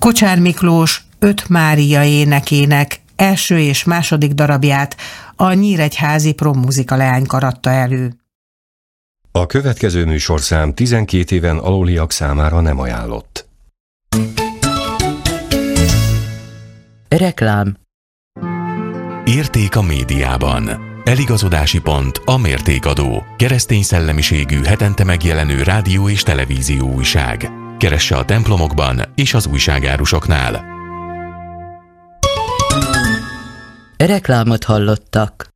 Kocsár Miklós 5 Mária énekének első és második darabját a Nyíregyházi Prommuzika Leánykar adta elő. A következő műsorszám 12 éven aluliak számára nem ajánlott. Reklám. Érték a médiában. Eligazodási pont a Mértékadó. Keresztény szellemiségű, hetente megjelenő rádió és televízió újság. Keresse a templomokban és az újságárusoknál. Reklámot hallottak.